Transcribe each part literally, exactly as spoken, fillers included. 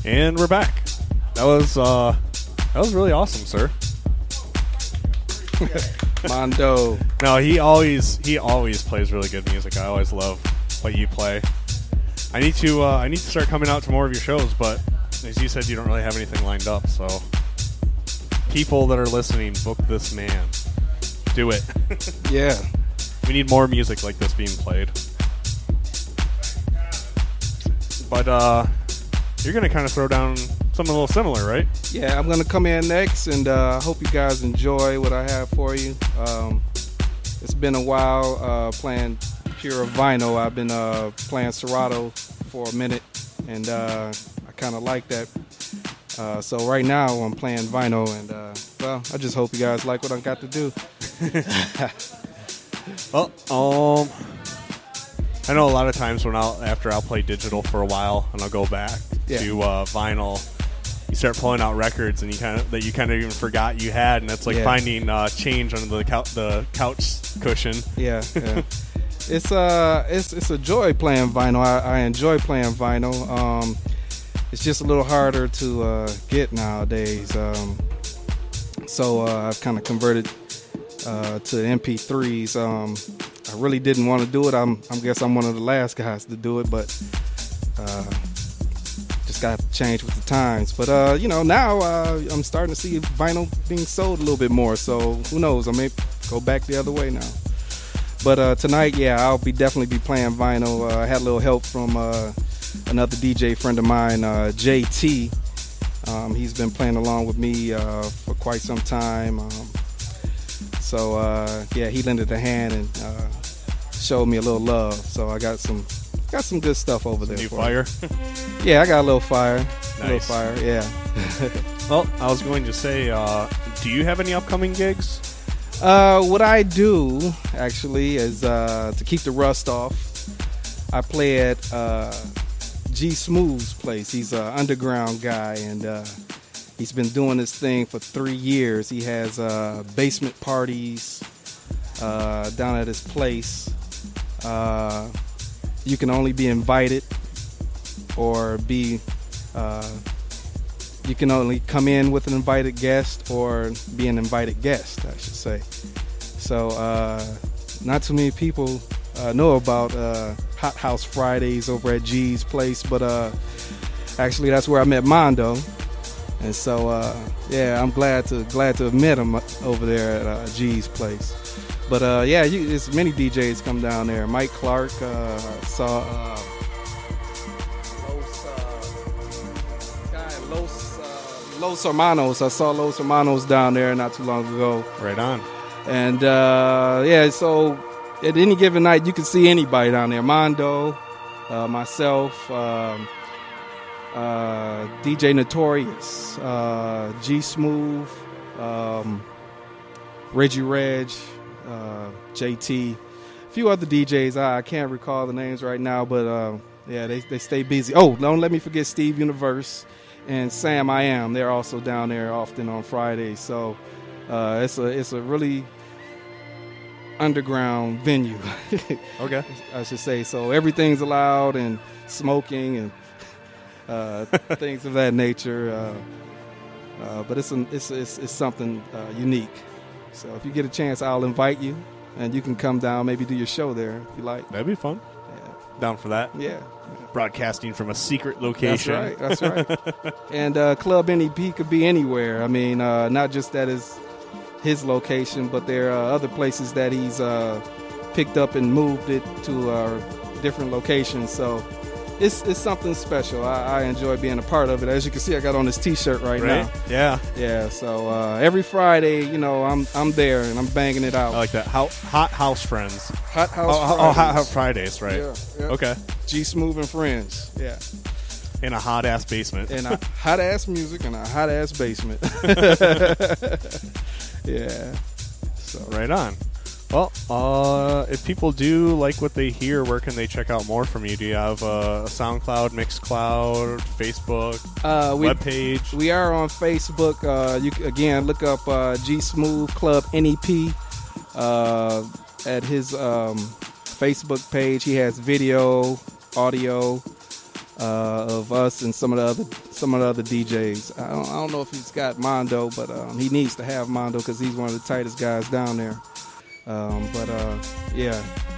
And we're back. That was uh, that was really awesome, sir. Mondo. No, he always he always plays really good music. I always love what you play. I need to uh, I need to start coming out to more of your shows, but as you said, you don't really have anything lined up. So, people that are listening, book this man. Do it. Yeah. We need more music like this being played. But uh, you're gonna kind of throw down something a little similar, right? Yeah, I'm gonna come in next, and I uh, hope you guys enjoy what I have for you. Um, it's been a while uh, playing pure vinyl. I've been uh, playing Serato for a minute, and uh, I kind of like that. Uh, so right now I'm playing vinyl, and uh, well, I just hope you guys like what I got to do. Well, um, I know a lot of times when I'll after I'll play digital for a while, and I'll go back Yeah. to uh, vinyl. You start pulling out records, and you kind of that you kind of even forgot you had, and it's like Yeah. finding uh, change under the cou- the couch cushion. Yeah, yeah. it's uh, it's it's a joy playing vinyl. I, I enjoy playing vinyl. Um, it's just a little harder to uh, get nowadays. Um, so uh, I've kind of converted uh, to M P threes. Um, I really didn't want to do it. I'm, I guess I'm one of the last guys to do it, but uh, just got to change with the times. But uh, you know, now uh, I'm starting to see vinyl being sold a little bit more. So who knows? I may go back the other way now. But uh, tonight, yeah, I'll be definitely be playing vinyl. Uh, I had a little help from uh, another D J friend of mine, uh, J T. Um, he's been playing along with me uh, for quite some time. Um, so uh, yeah, he lended a hand and uh, showed me a little love. So I got some got some good stuff over there. New for fire. Yeah, I got a little fire. Nice. A little fire. Yeah. Well, I was going to say, uh, do you have any upcoming gigs? Uh, what I do actually is uh, to keep the rust off. I play at uh, G Smooth's place. He's an underground guy, and uh, he's been doing this thing for three years. He has uh, basement parties uh, down at his place. Uh, you can only be invited, or be uh, you can only come in with an invited guest, or be an invited guest, I should say. So uh, not too many people uh, know about uh, Hot House Fridays over at G's place, but uh, actually that's where I met Mondo, and so uh, yeah, I'm glad to glad to have met him over there at uh, G's place. But uh, yeah, you, there's many D Js come down there. Mike Clark uh, saw uh, Los, uh, guy, Los, uh, Los Hermanos. I saw Los Hermanos down there not too long ago. Right on. And uh, yeah, so at any given night, you can see anybody down there. Mondo, uh, myself, um, uh, D J Notorious, uh, G Smooth, um, Reggie Reg, uh, J T, a few other D Js. I, I can't recall the names right now, but uh, yeah, they, they stay busy. Oh, don't let me forget Steve Universe and Sam I Am. They're also down there often on Fridays. So uh, it's a it's a really underground venue. Okay. I should say. So everything's allowed, and smoking and uh, things of that nature. Uh, uh, but it's, an, it's it's it's something uh, unique. So if you get a chance, I'll invite you, and you can come down, maybe do your show there if you like. That'd be fun. Yeah. Down for that. Yeah. Broadcasting from a secret location. That's right. That's right. And uh, Club N E P could be anywhere. I mean, uh, not just that is his location, but there are other places that he's uh, picked up and moved it to uh, different locations. So it's it's something special. I, I enjoy being a part of it. As you can see, I got on this T-shirt right, Right? now. Yeah. Yeah. So uh, every Friday, you know, I'm I'm there and I'm banging it out. I like that. How, hot House Friends. Hot House Oh, oh, Fridays. oh, Hot House Fridays, right? Yeah, yeah. Okay. G Smooth and Friends. Yeah. In a hot ass basement. And a hot ass music and a hot ass basement. Yeah. So Right on. Well, uh, if people do like what they hear, where can they check out more from you? Do you have a SoundCloud, Mixcloud, Facebook, uh, we webpage? we are on Facebook. Uh, you can, again look up uh, G Smooth Club N E P uh, at his um, Facebook page. He has video, audio. uh, of us and some of the other some of the other D Js. I don't, I don't know if he's got Mondo, but um, he needs to have Mondo because he's one of the tightest guys down there. Um, but uh, yeah.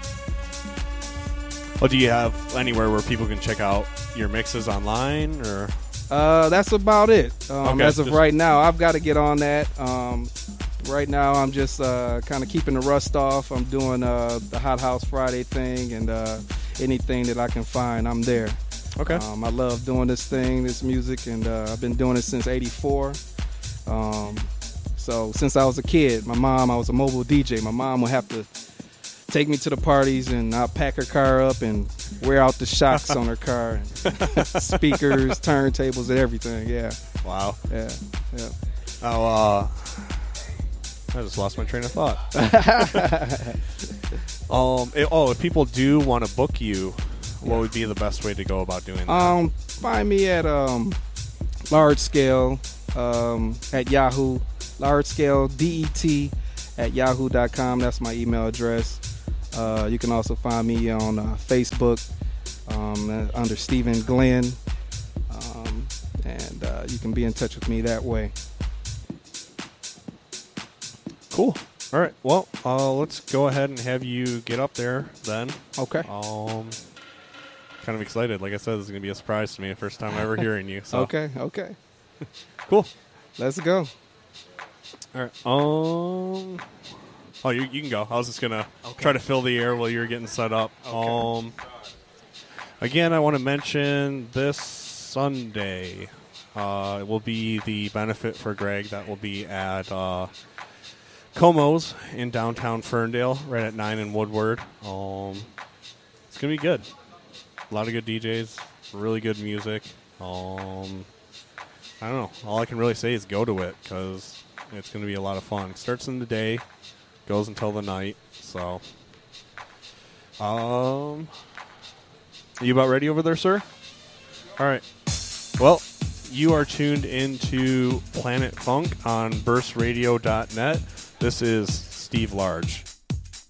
Well, do you have anywhere where people can check out your mixes online, or? Uh, that's about it. Um, Okay, as of just- right now, I've got to get on that. Um, right now, I'm just uh, kind of keeping the rust off. I'm doing uh, the Hot House Friday thing, and uh, anything that I can find, I'm there. Okay. Um, I love doing this thing, this music, and uh, I've been doing it since eighty-four. Um, so since I was a kid, my mom, I was a mobile D J. My mom would have to take me to the parties, and I'll pack her car up and wear out the shocks on her car, and speakers, turntables, and everything. Yeah, Wow. yeah, yeah. Oh, uh, I just lost my train of thought. um. it- oh, if people do want to book you, what would be the best way to go about doing that? Um, find me at um, Large Scale um, at Yahoo. Large Scale D E T at yahoo dot com. That's my email address. Uh, you can also find me on uh, Facebook um, uh, under Stephen Glenn, um, and uh, you can be in touch with me that way. Cool. All right. Well, uh, let's go ahead and have you get up there then. Okay. Um, kind of excited. Like I said, this is gonna be a surprise to me. The first time ever hearing you. So. Okay. Okay. Cool. Let's go. All right. Um. Oh, you, you can go. I was just gonna Okay. try to fill the air while you're getting set up. Okay. Um. Again, I want to mention this Sunday uh, it will be the benefit for Greg. That will be at uh, Como's in downtown Ferndale, right at nine in Woodward. Um, it's gonna be good. A lot of good D Js, really good music. Um, I don't know. All I can really say is go to it because it's going to be a lot of fun. It starts in the day, goes until the night. So, um, are you about ready over there, sir? All right. Well, you are tuned into Planet Funk on burst radio dot net. This is Steve Large.